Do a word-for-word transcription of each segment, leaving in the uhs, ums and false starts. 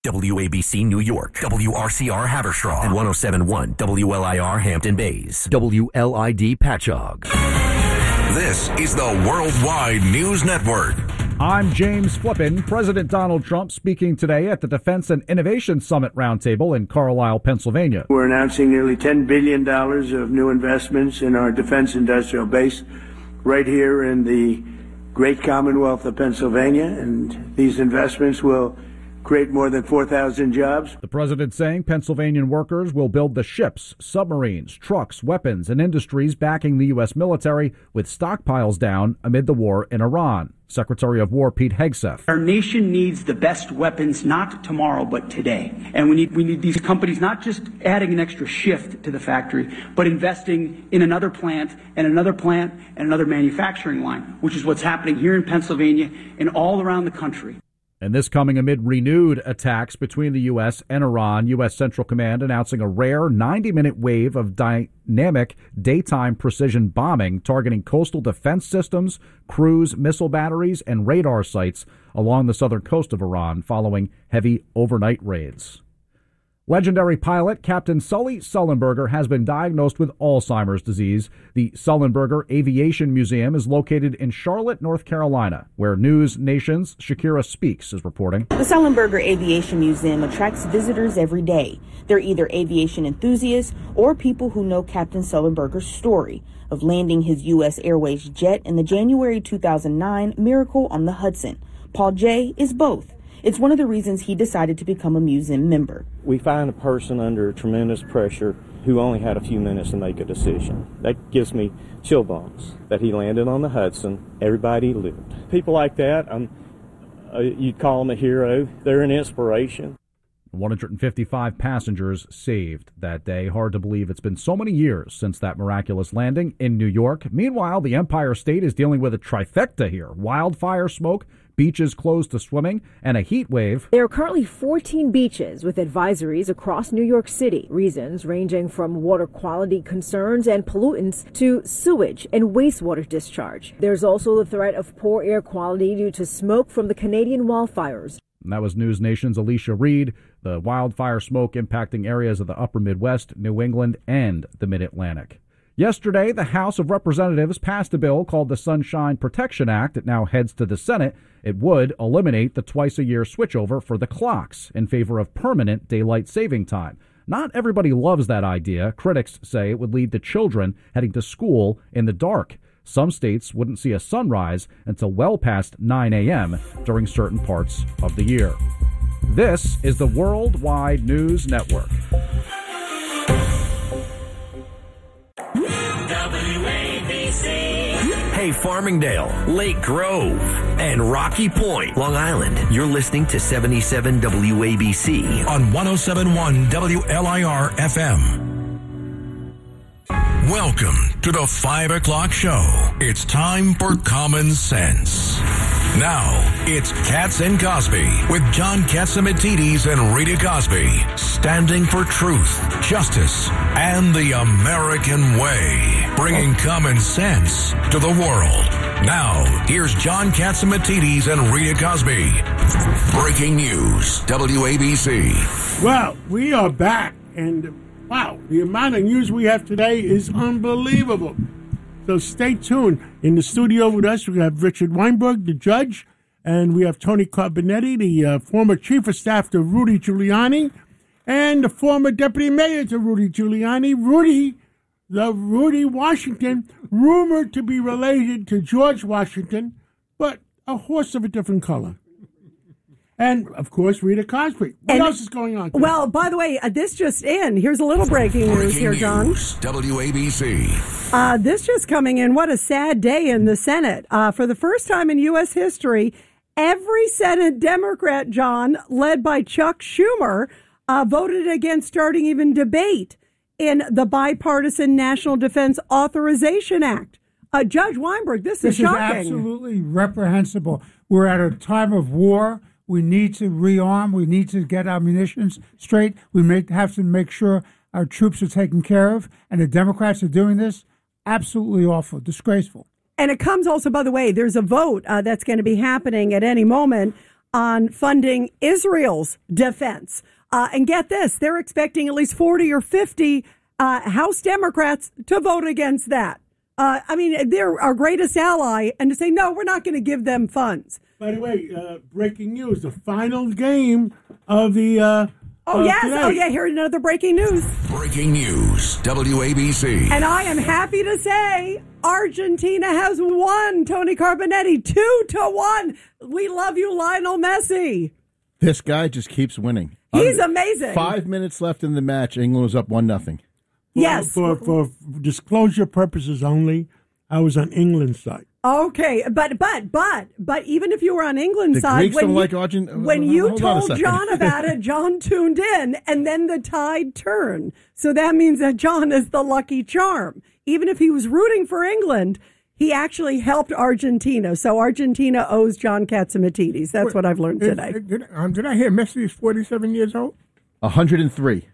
W A B C New York, W R C R Haverstraw, and one oh seven point one W L I R Hampton Bays, W L I D Patchogue. This is the Worldwide News Network. I'm James Flippin. President Donald Trump speaking today at the Defense and Innovation Summit Roundtable in Carlisle, Pennsylvania. We're announcing nearly ten billion dollars of new investments in our defense industrial base right here in the great Commonwealth of Pennsylvania, and these investments will create more than four thousand jobs. The president saying Pennsylvanian workers will build the ships, submarines, trucks, weapons, and industries backing the U S military with stockpiles down amid the war in Iran. Secretary of War Pete Hegseth. Our nation needs the best weapons, not tomorrow, but today. And we need we need these companies not just adding an extra shift to the factory, but investing in another plant and another plant and another manufacturing line, which is what's happening here in Pennsylvania and all around the country. And this coming amid renewed attacks between the U S and Iran. U S Central Command announcing a rare ninety-minute wave of dynamic daytime precision bombing targeting coastal defense systems, cruise missile batteries, and radar sites along the southern coast of Iran following heavy overnight raids. Legendary pilot Captain Sully Sullenberger has been diagnosed with Alzheimer's disease. The Sullenberger Aviation Museum is located in Charlotte, North Carolina, where News Nation's Shakira Speaks is reporting. The Sullenberger Aviation Museum attracts visitors every day. They're either aviation enthusiasts or people who know Captain Sullenberger's story of landing his U S Airways jet in the January two thousand nine Miracle on the Hudson. Paul Jay is both. It's one of the reasons he decided to become a museum member. We find a person under tremendous pressure who only had a few minutes to make a decision. That gives me chill bumps that he landed on the Hudson. Everybody lived. People like that, um, uh, you'd call them a hero. They're an inspiration. one hundred fifty-five passengers saved that day. Hard to believe it's been so many years since that miraculous landing in New York. Meanwhile, the Empire State is dealing with a trifecta here. Wildfire smoke, beaches closed to swimming, and a heat wave. There are currently fourteen beaches with advisories across New York City. Reasons ranging from water quality concerns and pollutants to sewage and wastewater discharge. There's also the threat of poor air quality due to smoke from the Canadian wildfires. And that was News Nation's Alicia Reed. The wildfire smoke impacting areas of the upper Midwest, New England, and the Mid-Atlantic. Yesterday, the House of Representatives passed a bill called the Sunshine Protection Act. It now heads to the Senate. It would eliminate the twice-a-year switchover for the clocks in favor of permanent daylight saving time. Not everybody loves that idea. Critics say it would lead to children heading to school in the dark. Some states wouldn't see a sunrise until well past nine a.m. during certain parts of the year. This is the Worldwide News Network. W A B C. Hey, Farmingdale, Lake Grove, and Rocky Point, Long Island. You're listening to seventy-seven W A B C on one oh seven point one W L I R F M. Welcome to the five o'clock show. It's time for Common Sense. Now, it's Katz and Cosby with John Catsimatidis and Rita Cosby, standing for truth, justice, and the American way, bringing common sense to the world. Now, here's John Catsimatidis and Rita Cosby. Breaking news, W A B C. Well, we are back, and wow, the amount of news we have today is unbelievable. So stay tuned. In the studio with us, we have Richard Weinberg, the judge, and we have Tony Carbonetti, the uh, former chief of staff to Rudy Giuliani, and the former deputy mayor to Rudy Giuliani, Rudy, the Rudy Washington, rumored to be related to George Washington, but a horse of a different color. And, of course, Rita Cosby. What and, else is going on today? Well, by the way, uh, this just in. Here's a little breaking, breaking news here, John. News, W A B C. Uh, this just coming in. What a sad day in the Senate. Uh, for the first time in U S history, every Senate Democrat, John, led by Chuck Schumer, uh, voted against starting even debate in the Bipartisan National Defense Authorization Act. Uh, Judge Weinberg, this, this is shocking. This is absolutely reprehensible. We're at a time of war. We need to rearm. We need to get our munitions straight. We make, have to make sure our troops are taken care of. And the Democrats are doing this. Absolutely awful, disgraceful. And it comes also, by the way, there's a vote uh, that's going to be happening at any moment on funding Israel's defense. Uh, and get this, they're expecting at least forty or fifty uh, House Democrats to vote against that. Uh, I mean, they're our greatest ally, and to say, no, we're not going to give them funds. By the way, uh, breaking news, the final game of the... Uh, oh, uh, yes. today. Oh, yeah, here's another breaking news. Breaking news, W A B C. And I am happy to say Argentina has won, Tony Carbonetti, two to one. We love you, Lionel Messi. This guy just keeps winning. He's amazing. Five minutes left in the match. England was up one nothing. Yes. For, for, for disclosure purposes only, I was on England's side. Okay, but but but but even if you were on England's The side, Greeks when don't you, like Argent- when uh, you hold on a told second. John about it, John tuned in, and then the tide turned. So that means that John is the lucky charm. Even if he was rooting for England, he actually helped Argentina. So Argentina owes John Katzimatidis. That's Wait, what I've learned is- today. Did, um, did I hear Messi is forty-seven years old? one hundred three.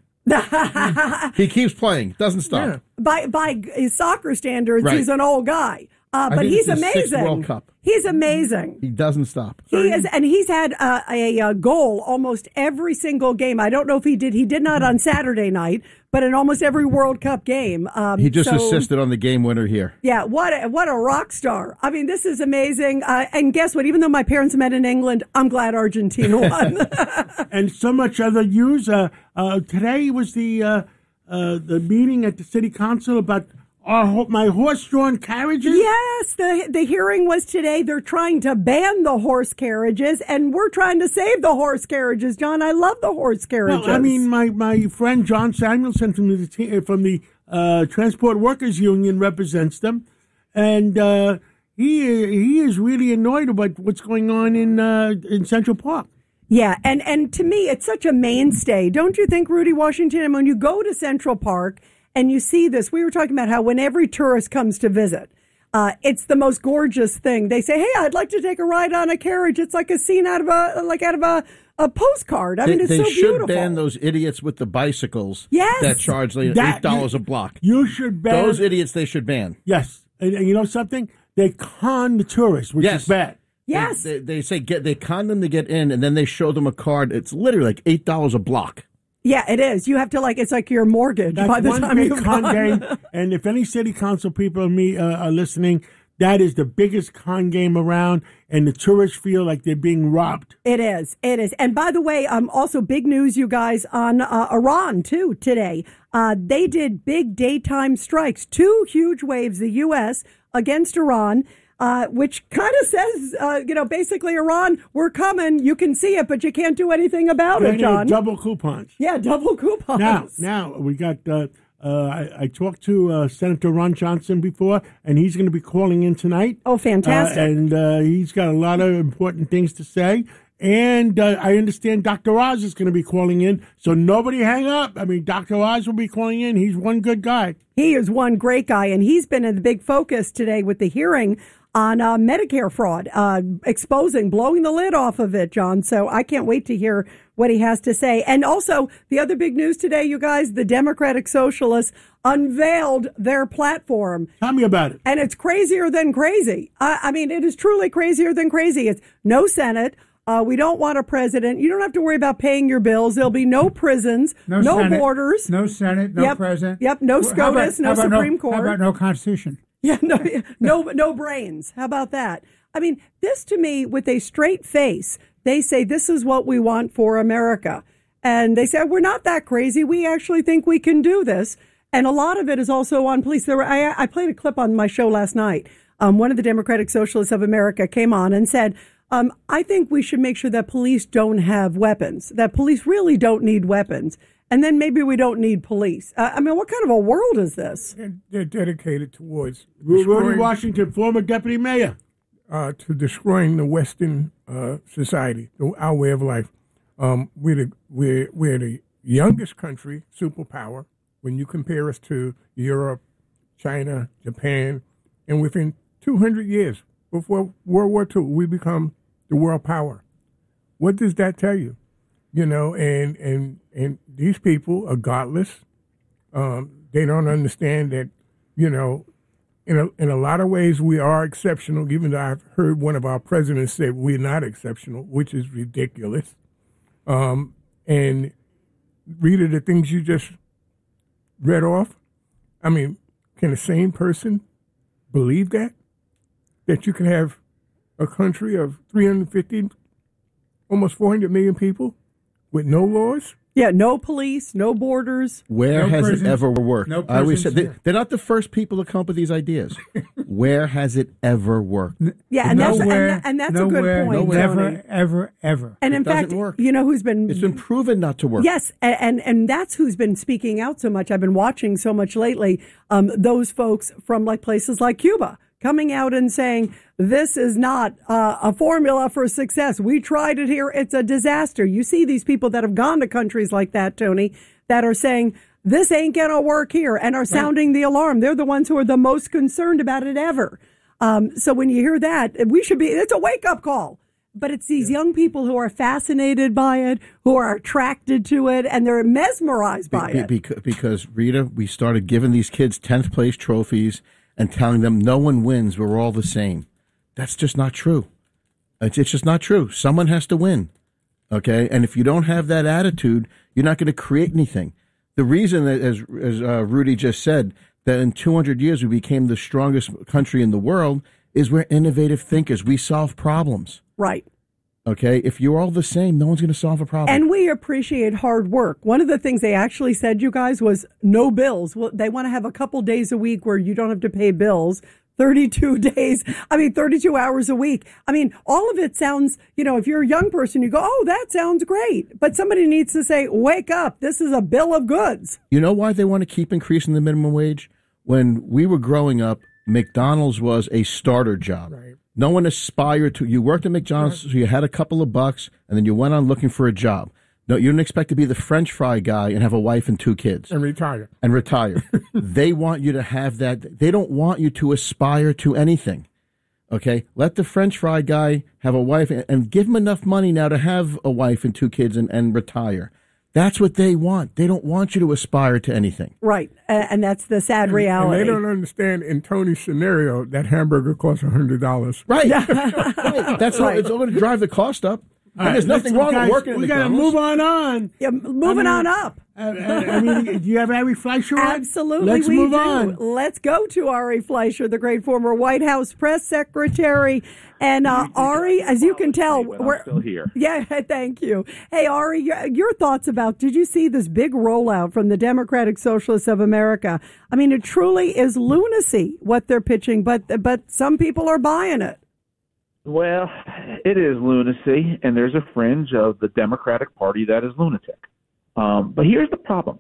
He keeps playing. Doesn't stop. Yeah. by by his soccer standards, Right. he's an old guy. Uh, I but think he's it's his sixth amazing. World Cup. He's amazing. He doesn't stop. He is, and he's had uh, a, a goal almost every single game. I don't know if he did. He did not on Saturday night, but in almost every World Cup game. Um, He just so, assisted on the game winner here. Yeah, what a, what a rock star! I mean, this is amazing. Uh, and guess what? Even though my parents met in England, I'm glad Argentina won. And so much other news. Uh, uh, today was the uh, uh, the meeting at the city council about our, ho- my horse-drawn carriages. Yes, the the hearing was today. They're trying to ban the horse carriages, and we're trying to save the horse carriages. John, I love the horse carriages. Well, I mean, my, my friend John Samuelson from the t- from the uh, Transport Workers Union represents them, and uh, he he is really annoyed about what's going on in uh, in Central Park. Yeah, and, and to me, it's such a mainstay. Don't you think, Rudy Washington? And when you go to Central Park and you see this, we were talking about how when every tourist comes to visit, uh, it's the most gorgeous thing. They say, "Hey, I'd like to take a ride on a carriage." It's like a scene out of a like out of a, a postcard. I They, mean, it's they so should beautiful. ban those idiots with the bicycles Yes. that charge like That- eight dollars a block. You should ban Those idiots they should ban. Yes, and, and you know something? They con the tourists, which Yes. is bad. Yes, They, they say get they con them to get in, and then they show them a card. It's literally like eight dollars a block. yeah, it is. You have to like it's like your mortgage That's by the one time big you've con gone. game. And if any city council people and me uh, are listening, that is the biggest con game around, and the tourists feel like they're being robbed. It is. It is. And by the way, um, also big news, you guys, on uh, Iran, too, today. Uh, they did big daytime strikes, two huge waves, the U S against Iran, uh, which kind of says, uh, you know, basically, Iran, we're coming. You can see it, but you can't do anything about it, They John. double coupons. Yeah, double coupons. Now, now we got. Uh, uh, I, I talked to uh, Senator Ron Johnson before, and he's going to be calling in tonight. Oh, fantastic. Uh, and uh, he's got a lot of important things to say. And uh, I understand Doctor Oz is going to be calling in, so nobody hang up. I mean, Doctor Oz will be calling in. He's one good guy. He is one great guy, and he's been in the big focus today with the hearing on uh, Medicare fraud, uh, exposing, blowing the lid off of it, John. So I can't wait to hear what he has to say. And also, the other big news today, you guys, the Democratic Socialists unveiled their platform. Tell me about it. And it's crazier than crazy. I, I mean, it is truly crazier than crazy. It's no Senate. Uh, we don't want a president. You don't have to worry about paying your bills. There'll be no prisons, no, no Senate, borders. No Senate, no yep, president. Yep, no How about- SCOTUS, no how about Supreme Court. How about no Constitution? Yeah, no, no, no brains. How about that? I mean, this to me, with a straight face, they say this is what we want for America. And they say, we're not that crazy. We actually think we can do this. And a lot of it is also on police. There were, I, I played a clip on my show last night. Um, one of the Democratic Socialists of America came on and said, um, I think we should make sure that police don't have weapons, that police really don't need weapons. And then maybe we don't need police. Uh, I mean, what kind of a world is this? They're, they're dedicated towards Rudy destroying, Washington, former deputy mayor. uh, to destroying the Western uh, society, the- our way of life. Um, we're, the, we're, we're the youngest country, superpower, when you compare us to Europe, China, Japan, and within two hundred years, before World War Two, we become the world power. What does that tell you? You know, and and and these people are godless. Um, they don't understand that, you know, in a, in a lot of ways, we are exceptional, even though I've heard one of our presidents say we're not exceptional, which is ridiculous. Um, and Rita, the things you just read off, I mean, can a sane person believe that? That you can have a country of three hundred fifty, almost four hundred million people with no laws? Yeah, no police, no borders. Where No has prisons. it ever worked? No I always said prisons they, they're not the first people to come up with these ideas. Where has it ever worked? Yeah, and that's, Nowhere, and, and that's nowhere, a good point. Never, Tony. ever, ever. And in It doesn't fact, work. you know who's been It's been proven not to work. Yes, a- and and that's who's been speaking out so much. I've been watching so much lately. Um, those folks from like places like Cuba coming out and saying this is not uh, a formula for success. We tried it here; it's a disaster. You see these people that have gone to countries like that, Tony, that are saying this ain't gonna work here and are sounding the alarm. They're the ones who are the most concerned about it ever. Um, so when you hear that, we should be. It's a wake up call. But it's these young people who are fascinated by it, who are attracted to it, and they're mesmerized by Be- it. be- beca- because, Rita, we started giving these kids tenth place trophies and telling them no one wins, we're all the same. That's just not true. It's, it's just not true. Someone has to win, okay? And if you don't have that attitude, you're not going to create anything. The reason that, as, as uh, Rudy just said, that in two hundred years we became the strongest country in the world is we're innovative thinkers. We solve problems. Right. Okay? If you're all the same, no one's going to solve a problem. And we appreciate hard work. One of the things they actually said, you guys, was no bills. Well, they want to have a couple days a week where you don't have to pay bills. thirty-two days. I mean, thirty-two hours a week. I mean, all of it sounds, you know, if you're a young person, you go, oh, that sounds great. But somebody needs to say, wake up. This is a bill of goods. You know why they want to keep increasing the minimum wage? When we were growing up, McDonald's was a starter job. Right. No one aspired to. You worked at McDonald's, so you had a couple of bucks, and then you went on looking for a job. No, you didn't expect to be the French fry guy and have a wife and two kids. And retire. And retire. They want you to have that. They don't want you to aspire to anything. Okay? Let the French fry guy have a wife and, and give him enough money now to have a wife and two kids and, and retire. That's what they want. They don't want you to aspire to anything. Right. And, and that's the sad And reality. they don't understand in Tony's scenario that hamburger costs one hundred dollars. Right. right. That's Right. all. It's all going to drive the cost up. All And there's right, nothing let's- wrong guys, with working at We got to McDonald's. move on on. Yeah, moving I mean, on up. Uh, uh, I mean, do you have Ari Fleischer on? Absolutely, Let's we move do. on. Let's go to Ari Fleischer, the great former White House press secretary. And uh, Ari, as you can tell, we're still here. Yeah, thank you. Hey, Ari, your, your thoughts about, did you see this big rollout from the Democratic Socialists of America? I mean, it truly is lunacy what they're pitching, but but some people are buying it. Well, it is lunacy, and there's a fringe of the Democratic Party that is lunatic. Um, but here's the problem.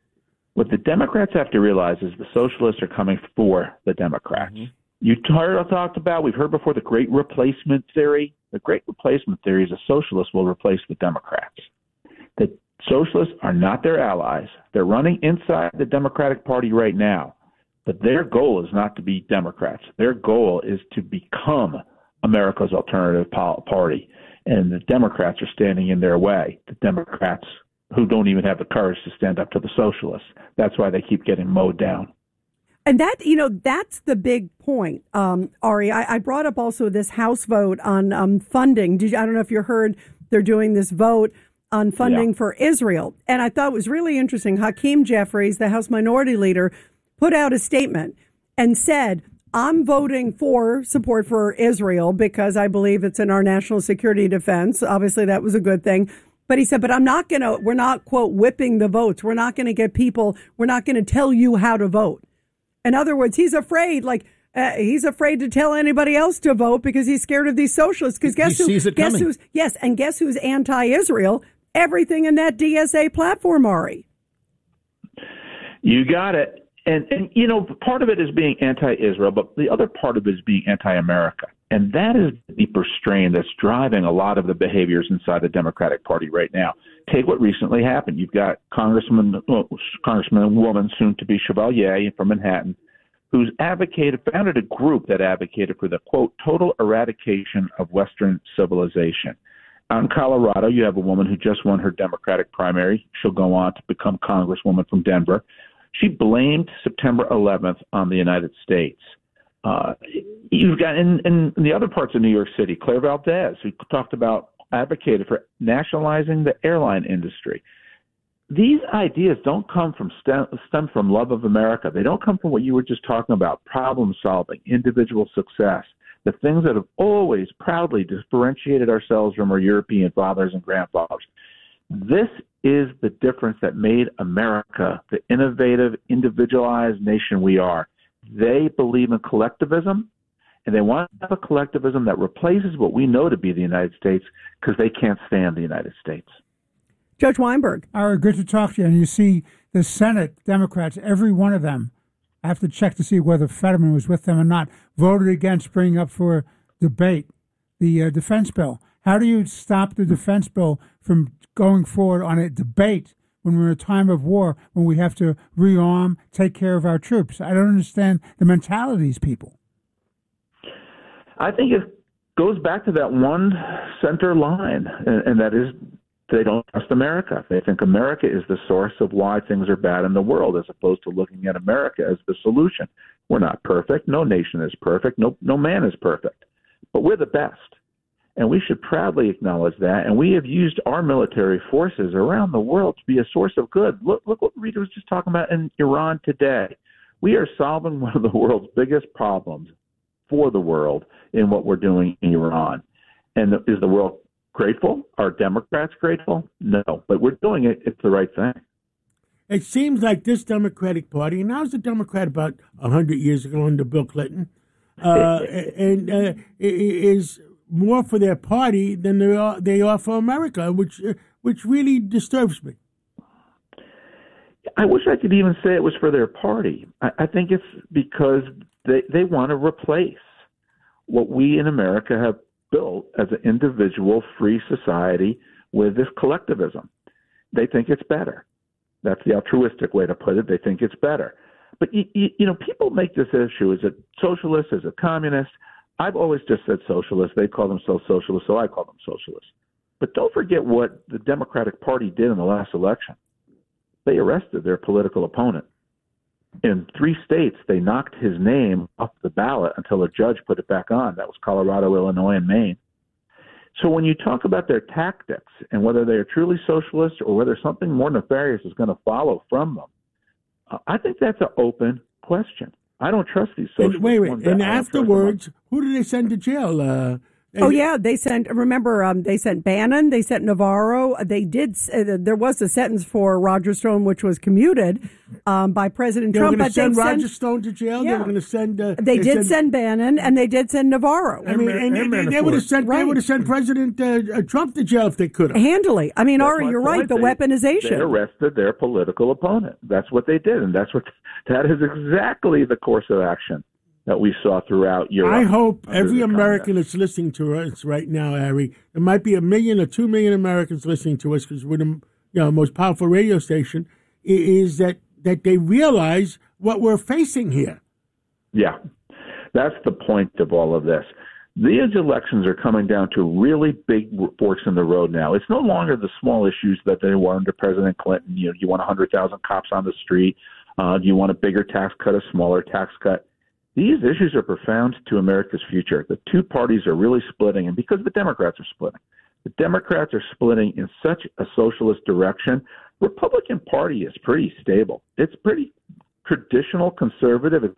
What the Democrats have to realize is the socialists are coming for the Democrats. Mm-hmm. You heard I talked about, we've heard before, the great replacement theory. The great replacement theory is a socialist will replace the Democrats. The socialists are not their allies. They're running inside the Democratic Party right now. But their goal is not to be Democrats. Their goal is to become America's alternative party. And the Democrats are standing in their way. The Democrats who don't even have the courage to stand up to the socialists. That's why they keep getting mowed down. And that, you know, that's the big point, um, Ari. I, I brought up also this House vote on um, funding. Did you, I don't know if you heard, they're doing this vote on funding yeah. for Israel. And I thought it was really interesting. Hakeem Jeffries, the House Minority Leader, put out a statement and said, I'm voting for support for Israel because I believe it's in our national security defense. Obviously, that was a good thing. But he said, but I'm not going to, we're not, quote, whipping the votes. We're not going to get people, we're not going to tell you how to vote. In other words, he's afraid, like, uh, he's afraid to tell anybody else to vote because he's scared of these socialists. Because guess he who? Sees it guess coming. who's yes, and guess who's anti-Israel? Everything in that D S A platform, Ari. You got it. And, and, you know, part of it is being anti-Israel, but the other part of it is being anti-America. And that is the deeper strain that's driving a lot of the behaviors inside the Democratic Party right now. Take what recently happened. You've got Congressman, well, Congressman woman, soon to be Chevalier from Manhattan, who's advocated, founded a group that advocated for the, quote, total eradication of Western civilization. Out in Colorado, you have a woman who just won her Democratic primary. She'll go on to become Congresswoman from Denver. She blamed September eleventh on the United States. Uh, you've got in, in the other parts of New York City, Claire Valdez, who talked about advocated for nationalizing the airline industry. These ideas don't come from stem, stem from love of America. They don't come from what you were just talking about, problem solving, individual success, the things that have always proudly differentiated ourselves from our European fathers and grandfathers. This is the difference that made America the innovative, individualized nation we are. They believe in collectivism, and they want to have a collectivism that replaces what we know to be the United States because they can't stand the United States. Judge Weinberg. All right, good to talk to you. And you see the Senate Democrats, every one of them, I have to check to see whether Fetterman was with them or not, voted against bringing up for debate the uh, defense bill. How do you stop the defense bill from going forward on a debate when we're in a time of war, when we have to rearm, take care of our troops? I don't understand the mentality of these people. I think it goes back to that one center line, and, and that is they don't trust America. They think America is the source of why things are bad in the world, as opposed to looking at America as the solution. We're not perfect. No nation is perfect. No, no man is perfect. But we're the best. And we should proudly acknowledge that. And we have used our military forces around the world to be a source of good. Look, look what Rita was just talking about in Iran today. We are solving one of the world's biggest problems for the world in what we're doing in Iran. And is the world grateful? Are Democrats grateful? No, but we're doing it. It's the right thing. It seems like this Democratic Party, and I was a Democrat about one hundred years ago under Bill Clinton, uh, and uh, is more for their party than they are, they are for America, which uh, which really disturbs me. I wish I could even say it was for their party. I, I think it's because they, they want to replace what we in America have built as an individual free society with this collectivism. They think it's better. That's the altruistic way to put it. They think it's better. But, you, you, you know, people make this issue. Is it socialist? Is it communist? I've always just said socialist. They call themselves socialists, so I call them socialists. But don't forget what the Democratic Party did in the last election. They arrested their political opponent. In three states, they knocked his name off the ballot until a judge put it back on. That was Colorado, Illinois, and Maine. So when you talk about their tactics and whether they are truly socialist or whether something more nefarious is going to follow from them, uh, I think that's an open question. I don't trust these socialists. And wait, wait. And afterwards, who did they send to jail? Uh, oh, yeah. They sent, remember, um, they sent Bannon, they sent Navarro. They did, uh, there was a sentence for Roger Stone, which was commuted um, by President they Trump. Were but they send Roger sent, Stone to jail? Yeah. They were going to send. Uh, they, they did send, send Bannon and they did send Navarro. I mean, and, and, and they would have sent, right. they would have sent President uh, Trump to jail if they could have. Handily. I mean, that's Ari, you're point. right. The they, weaponization. They arrested their political opponent. That's what they did. And that's what, that is exactly the course of action that we saw throughout Europe. I hope every American that's listening to us right now, Harry, there might be a million or two million Americans listening to us because we're the you know, most powerful radio station, is that, that they realize what we're facing here. Yeah, that's the point of all of this. These elections are coming down to really big forks in the road now. It's no longer the small issues that they were under President Clinton. You know, do you want one hundred thousand cops on the street? Uh, do you want a bigger tax cut, a smaller tax cut? These issues are profound to America's future. The two parties are really splitting, and because the Democrats are splitting, the Democrats are splitting in such a socialist direction. Republican Party is pretty stable. It's pretty traditional conservative. It's